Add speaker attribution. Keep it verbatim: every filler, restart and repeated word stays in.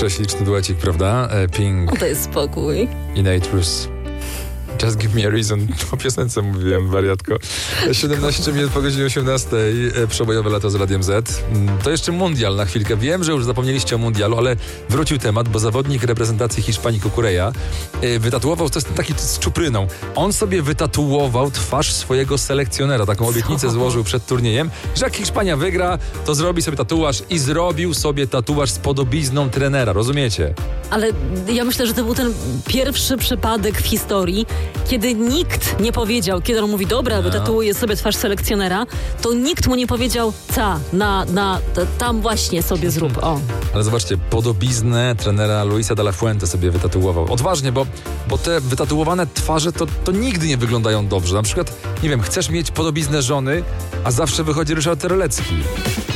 Speaker 1: Prześliczny duecik, prawda? Pink
Speaker 2: No to jest spokój.
Speaker 1: i Nitrous. Just give me a reason. O piosence mówiłem, wariatko. siedemnaście minut po godzinie osiemnastej. Przebojowe lato z Radiem Z. To jeszcze mundial na chwilkę. Wiem, że już zapomnieliście o mundialu, ale wrócił temat, bo zawodnik reprezentacji Hiszpanii Cucurella wytatuował, to jest taki z czupryną. On sobie wytatuował twarz swojego selekcjonera. Taką obietnicę
Speaker 2: Co?
Speaker 1: złożył przed turniejem, że jak Hiszpania wygra, to zrobi sobie tatuaż i zrobił sobie tatuaż z podobizną trenera. Rozumiecie?
Speaker 2: Ale ja myślę, że to był ten pierwszy przypadek w historii, kiedy nikt nie powiedział, kiedy on mówi, dobra,
Speaker 1: No.
Speaker 2: wytatuuje sobie twarz selekcjonera, to nikt mu nie powiedział, ca, na, na, t- tam właśnie sobie zrób, o.
Speaker 1: Ale zobaczcie, podobiznę trenera Luisa de la Fuente sobie wytatuował. Odważnie, bo, bo te wytatuowane twarze to, to nigdy nie wyglądają dobrze. Na przykład, nie wiem, chcesz mieć podobiznę żony, a zawsze wychodzi Ryszard Terlecki.